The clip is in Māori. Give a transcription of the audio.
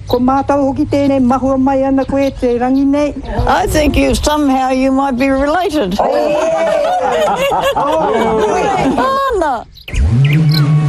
Ko mātau hoki tēnei mahua mai ana koe te rangi nei. I think somehow you might be related. Anna!